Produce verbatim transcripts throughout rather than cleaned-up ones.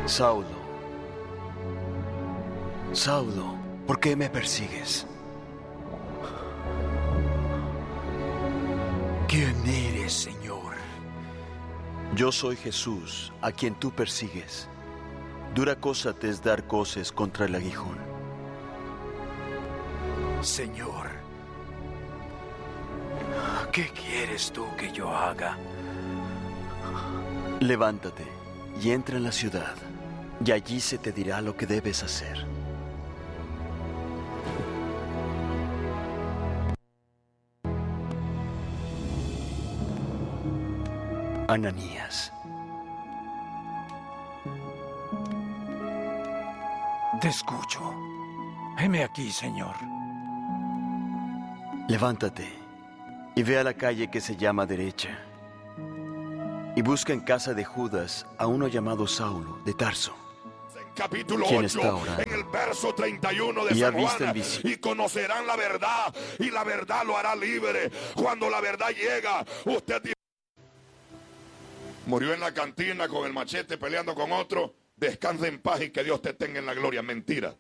Saulo, Saulo, ¿por qué me persigues? ¿Quién eres, Señor? Yo soy Jesús, a quien tú persigues. Dura cosa te es dar coces contra el aguijón. Señor, ¿qué quieres tú que yo haga? Levántate y entra en la ciudad, y allí se te dirá lo que debes hacer. Ananías. Te escucho. Heme aquí, Señor. Levántate y ve a la calle que se llama Derecha, y busca en casa de Judas a uno llamado Saulo de Tarso. Capítulo ¿Quién ocho, está orando? en el verso treinta y uno de Y ha San visto Juan, en visión. y conocerán la verdad, y la verdad lo hará libre. Cuando la verdad llega, usted murió en la cantina con el machete peleando con otro. Descansa en paz y que Dios te tenga en la gloria. Mentira.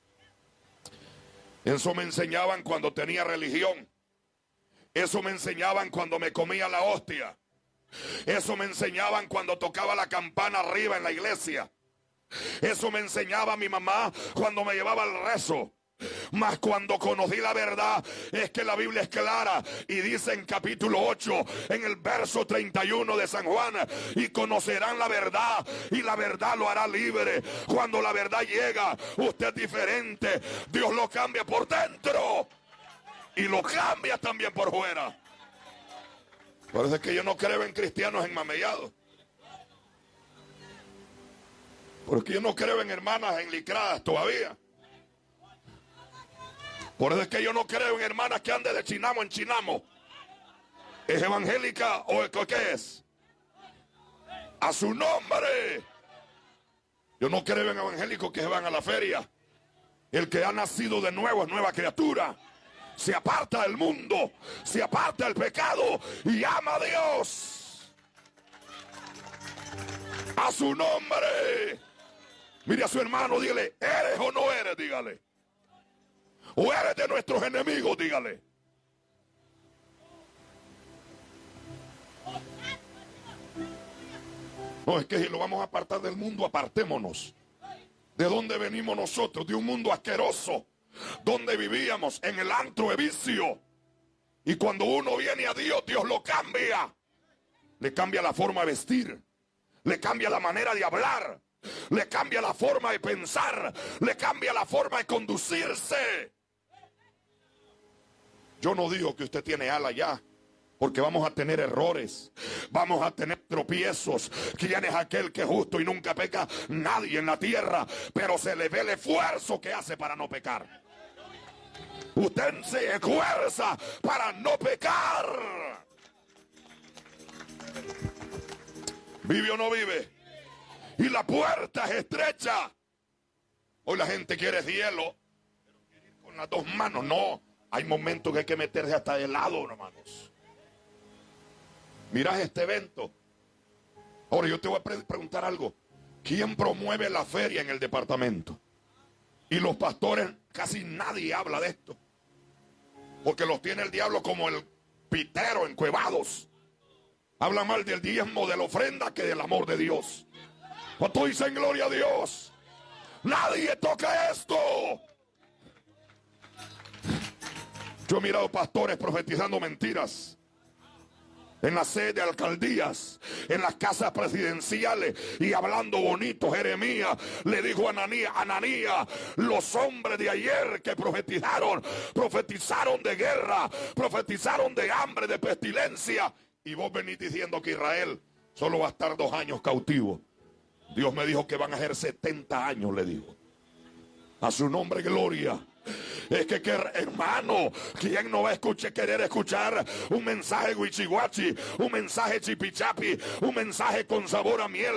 Eso me enseñaban cuando tenía religión. Eso me enseñaban cuando me comía la hostia. Eso me enseñaban cuando tocaba la campana arriba en la iglesia. Eso me enseñaba mi mamá cuando me llevaba al rezo. Mas cuando conocí la verdad, es que la Biblia es clara y dice en capítulo ocho, en el verso treinta y uno de San Juan, y conocerán la verdad y la verdad lo hará libre. Cuando la verdad llega, usted es diferente. Dios lo cambia por dentro y lo cambia también por fuera. Por eso es que yo no creo en cristianos enmamellados. Porque yo no creo en hermanas enlicradas todavía. Por eso es que yo no creo en hermanas que anden de chinamo en chinamo. ¿Es evangélica o qué es? A su nombre. Yo no creo en evangélicos que se van a la feria. El que ha nacido de nuevo es nueva criatura. Se aparta del mundo, se aparta del pecado y ama a Dios. A su nombre. Mire a su hermano, dígale, ¿eres o no eres? Dígale. O eres de nuestros enemigos, dígale. No, es que si lo vamos a apartar del mundo, apartémonos. ¿De dónde venimos nosotros? De un mundo asqueroso, donde vivíamos en el antro de vicio. Y cuando uno viene a Dios, Dios lo cambia. Le cambia la forma de vestir, le cambia la manera de hablar, le cambia la forma de pensar, le cambia la forma de conducirse. Yo no digo que usted tiene ala ya, porque vamos a tener errores, vamos a tener tropiezos. ¿Quién es aquel que es justo y nunca peca? Nadie en la tierra, pero se le ve el esfuerzo que hace para no pecar. Usted se esfuerza para no pecar. ¿Vive o no vive? Y la puerta es estrecha. Hoy la gente quiere cielo, pero quiere ir con las dos manos. No, hay momentos que hay que meterse hasta de lado, hermanos. Mirá este evento. Ahora yo te voy a pre preguntar algo. ¿Quién promueve la feria en el departamento? Y los pastores, casi nadie habla de esto. Porque los tiene el diablo como el pitero encuevados. Habla mal del diezmo, de la ofrenda, que del amor de Dios. ¿Cuánto dicen gloria a Dios? Nadie toca esto. Yo he mirado pastores profetizando mentiras en la sede de alcaldías, en las casas presidenciales, y hablando bonito. Jeremías le dijo a Ananías, Ananías, los hombres de ayer que profetizaron, profetizaron de guerra, profetizaron de hambre, de pestilencia, y vos venís diciendo que Israel solo va a estar dos años cautivo. Dios me dijo que van a ser setenta años, le dijo. A su nombre, gloria. Es que, que hermano, ¿quién no va a escuchar, querer escuchar un mensaje guichihuachi, un mensaje chipichapi, un mensaje con sabor a miel?